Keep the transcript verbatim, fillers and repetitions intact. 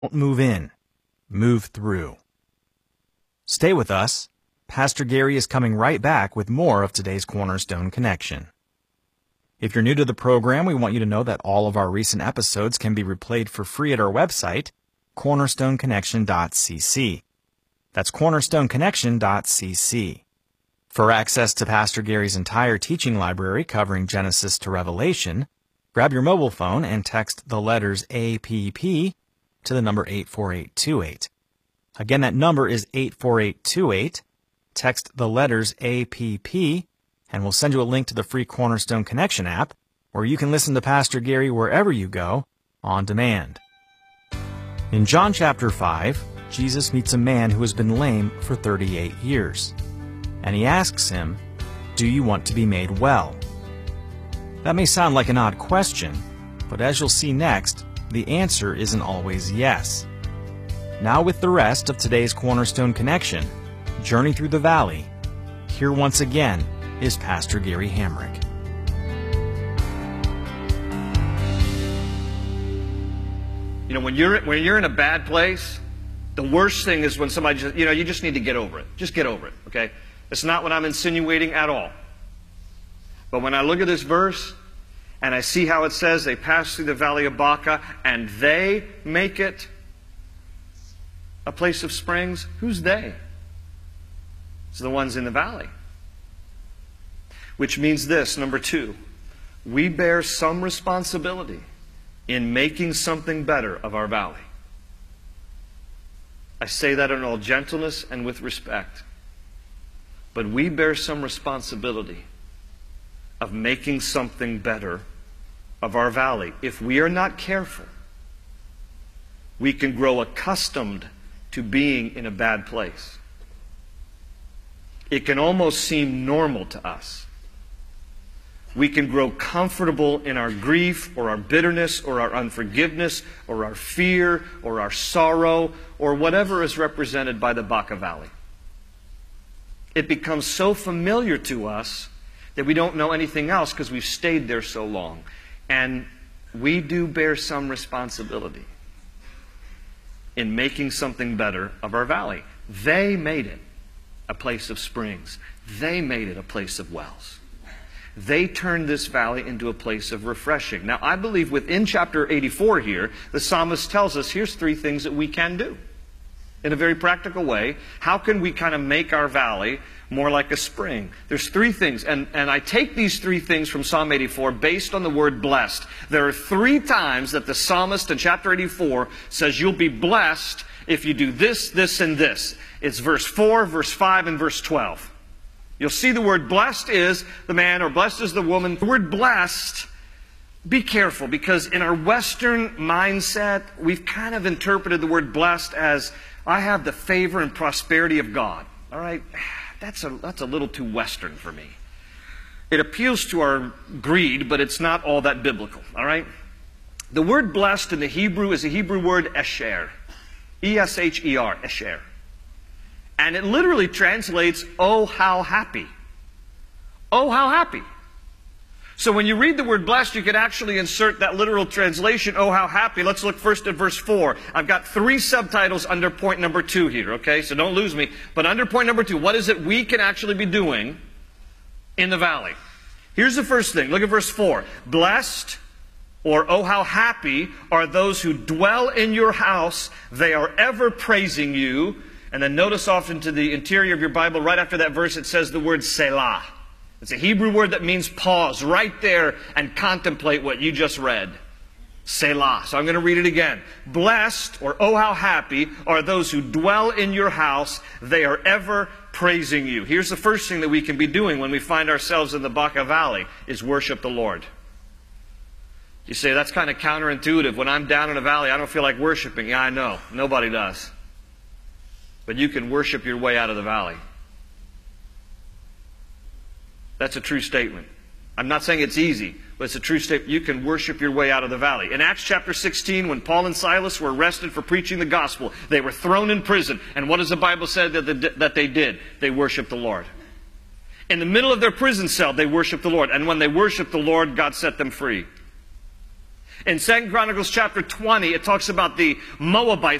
Don't move in, move through. Stay with us. Pastor Gary is coming right back with more of today's Cornerstone Connection. If you're new to the program, we want you to know that all of our recent episodes can be replayed for free at our website, cornerstone connection dot c c. That's cornerstone connection dot c c. For access to Pastor Gary's entire teaching library covering Genesis to Revelation, grab your mobile phone and text the letters A P P to the number eight four eight two eight. Again, that number is eight four eight two eight. Text the letters A P P, and we'll send you a link to the free Cornerstone Connection app, where you can listen to Pastor Gary wherever you go, on demand. In John chapter five, Jesus meets a man who has been lame for thirty-eight years, and he asks him, "Do you want to be made well?" That may sound like an odd question, but as you'll see next, the answer isn't always yes. Now with the rest of today's Cornerstone Connection, Journey Through the Valley, here once again is Pastor Gary Hamrick. You know, when you're when you're in a bad place, the worst thing is when somebody just, you know, you just need to get over it. Just get over it, okay? It's not what I'm insinuating at all. But when I look at this verse, and I see how it says they pass through the valley of Baca, and they make it a place of springs, who's they? It's the ones in the valley. Which means this, number two, we bear some responsibility in making something better of our valley. I say that in all gentleness and with respect. But we bear some responsibility of making something better of our valley. If we are not careful, we can grow accustomed to being in a bad place. It can almost seem normal to us. We can grow comfortable in our grief or our bitterness or our unforgiveness or our fear or our sorrow or whatever is represented by the Baca Valley. It becomes so familiar to us that we don't know anything else because we've stayed there so long. And we do bear some responsibility in making something better of our valley. They made it a place of springs. They made it a place of wells. They turned this valley into a place of refreshing. Now, I believe within chapter eighty-four here, the psalmist tells us here's three things that we can do. In a very practical way, how can we kind of make our valley more like a spring? There's three things, and, and I take these three things from Psalm eighty-four based on the word blessed. There are three times that the psalmist in chapter eighty-four says you'll be blessed if you do this, this, and this. It's verse four, verse five, and verse twelve. You'll see the word blessed is the man, or blessed is the woman. The word blessed, be careful, because in our Western mindset, we've kind of interpreted the word blessed as, I have the favor and prosperity of God. All right? That's a, that's a little too Western for me. It appeals to our greed, but it's not all that biblical. All right? The word blessed in the Hebrew is a Hebrew word esher. E S H E R, esher. And it literally translates, oh, how happy. Oh, how happy. So when you read the word blessed, you could actually insert that literal translation, oh, how happy. Let's look first at verse four. I've got three subtitles under point number two here, okay? So don't lose me. But under point number two, what is it we can actually be doing in the valley? Here's the first thing. Look at verse four. Blessed, or oh, how happy, are those who dwell in your house. They are ever praising you. And then notice off into the interior of your Bible, right after that verse, it says the word Selah. It's a Hebrew word that means pause right there and contemplate what you just read. Selah. So I'm going to read it again. Blessed, or oh how happy, are those who dwell in your house. They are ever praising you. Here's the first thing that we can be doing when we find ourselves in the Baca Valley, is worship the Lord. You say, that's kind of counterintuitive. When I'm down in a valley, I don't feel like worshiping. Yeah, I know. Nobody does. But you can worship your way out of the valley. That's a true statement. I'm not saying it's easy, but it's a true statement. You can worship your way out of the valley. In Acts chapter sixteen, when Paul and Silas were arrested for preaching the gospel, they were thrown in prison. And what does the Bible say that they, that they did? They worshiped the Lord. In the middle of their prison cell, they worshiped the Lord. And when they worshiped the Lord, God set them free. In Second Chronicles chapter twenty, it talks about the Moabites.